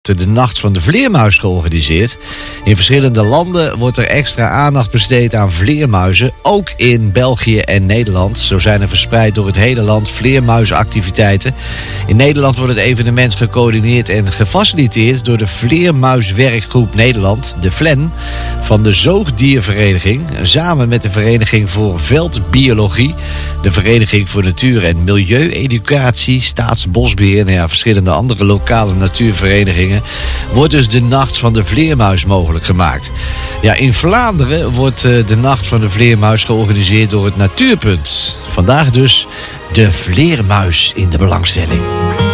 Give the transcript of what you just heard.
de Nacht van de Vleermuis georganiseerd. In verschillende landen wordt er extra aandacht besteed aan vleermuizen, ook in België en Nederland. Zo zijn er verspreid door het hele land vleermuizenactiviteiten. In Nederland wordt het evenement gecoördineerd en gefaciliteerd door de Vleermuiswerkgroep Nederland, de VLEN, van de Zoogdiervereniging, samen met de Vereniging voor Veldbiologie, de Vereniging voor Natuur- en Milieueducatie, Staatsbosbeheer en verschillende andere lokale natuurverenigingen. Wordt dus de Nacht van de Vleermuis mogelijk gemaakt. Ja, in Vlaanderen wordt de Nacht van de Vleermuis georganiseerd door het Natuurpunt. Vandaag dus de vleermuis in de belangstelling.